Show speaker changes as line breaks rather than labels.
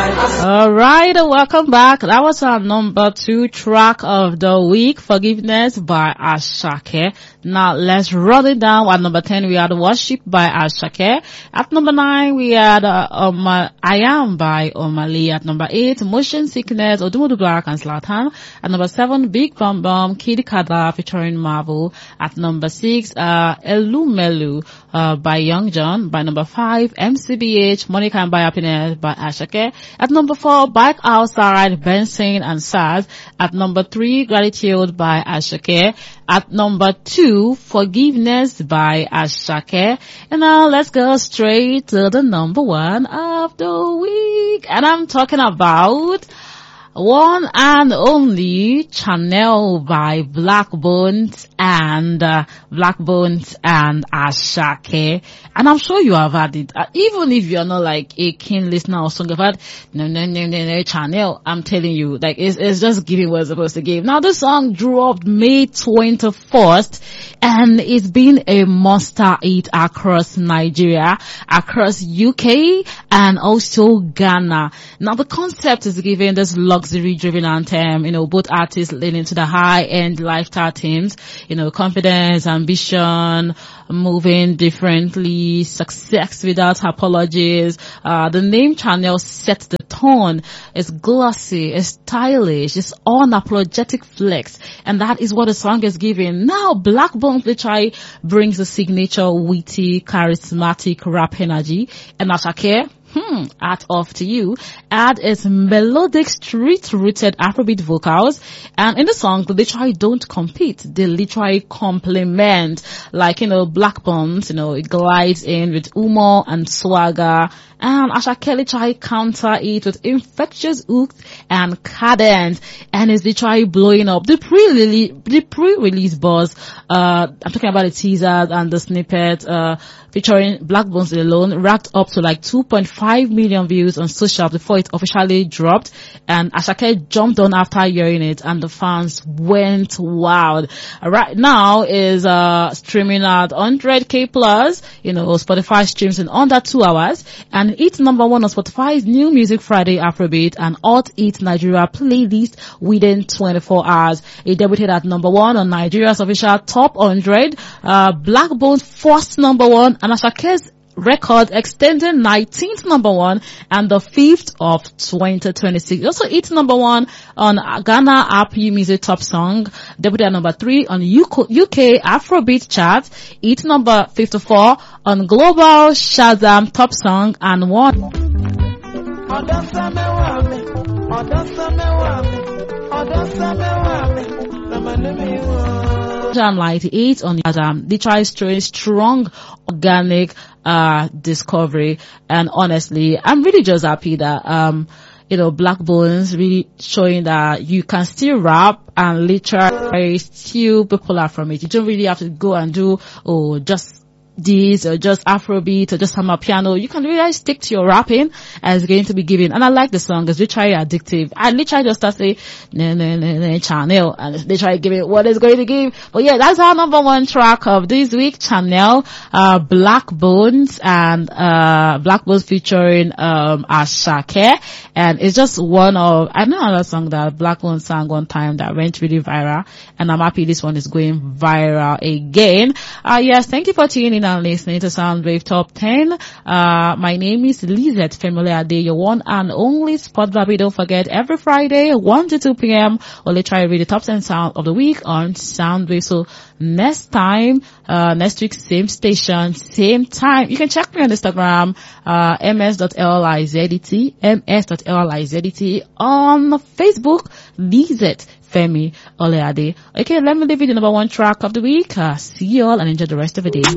All right, welcome back. That was our number 2 track of the week, Forgiveness by Asake. Now let's run it down. At number 10 we had Worship by Asake. At number 9 we had I Am by Omali. At number 8 Motion Sickness, Odumodu Black and Zlatan. At number 7 Big Bum Bum, Kid Kada featuring Marvel. At number 6 Elu Melu by Young John. By number 5 MCBH, Money Can Buy Happiness by Asake. At number 4 Back Outside, Benson and Saz. At number 3 Gratitude by Asake. At number 2 Forgiveness by Asake. And now let's go straight to the number 1 of the week. And I'm talking about one and only Channel by Black Bones and Asake. And I'm sure you have had it. Even if you're not like a keen listener or song, you've had no, Channel. I'm telling you, like, it's just giving what it's supposed to give. Now, the song dropped May 21st and it's been a monster hit across Nigeria, across UK and also Ghana. Now, the concept is giving this luxury driven anthem, both artists leaning to the high end lifestyle themes, confidence, ambition, moving differently, success without apologies. The name Channel sets the tone. It's glossy, it's stylish, it's unapologetic flex, and that is what the song is giving. Now, Black Bones literally brings the signature witty, charismatic rap energy, and Asake, hat off to you, add its melodic, street-rooted Afrobeat vocals, and in the song, they literally don't compete, they literally complement, like, Black Bones, it glides in with humor and swagger, and Asake literally counter it with infectious hooks and cadence, and is literally blowing up. The pre-release buzz, I'm talking about the teasers and the snippet, featuring Black Bones alone, racked up to like 2.5 million views on social before it officially dropped, and Asake jumped on after hearing it, and the fans went wild. Right now is streaming at 100k plus, Spotify streams in under 2 hours, and it's number 1 on Spotify's New Music Friday Afrobeat and Hot Hit Nigeria playlist within 24 hours. It debuted at number 1 on Nigeria's official top 100, Black Bones first number 1, and Asake's record extending 19th number 1 and the 5th of 2026. Also, it's number 1 on Ghana Apple Music Top Song, debuted at number 3 on UK Afrobeat chart. It's number 54 on Global Shazam Top Song and 1. Jam 98 on Shazam. They try strong organic discovery, and honestly, I'm really just happy that Black Bones really showing that you can still rap and literally still popular from it. You don't really have to go and do just this or just Afrobeat or just hammer piano. You can really stick to your rapping as it's going to be given. And I like the song. It's literally addictive. I literally just start saying no, Channel, and they try to give it what it's going to give. But yeah, that's our number 1 track of this week, Channel, Black Bones, and Black Bones featuring Asake. And it's just one of another song that Black Bones sang one time that went really viral, and I'm happy this one is going viral again. Yes, thank you for tuning in and listening to Soundwave Top 10. My name is Lizette Femole, your one and only spot baby. Don't forget, every Friday 1 to 2 p.m. we'll try to read the top 10 sound of the week on Soundwave. So next week, same station, same time. You can check me on Instagram, ms.lizet, on Facebook, Lizette Femi Oleade. Okay, let me leave you the number 1 track of the week. See you all and enjoy the rest of the day.